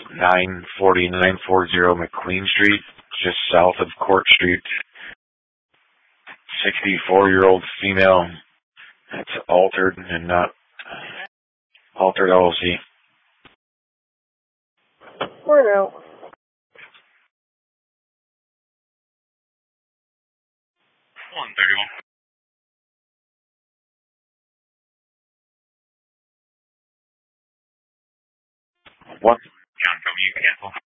940 McQueen Street, just south of Court Street. 64-year-old female. That's altered and not altered LLC. Word out. 131. One. John, tell me you cancel.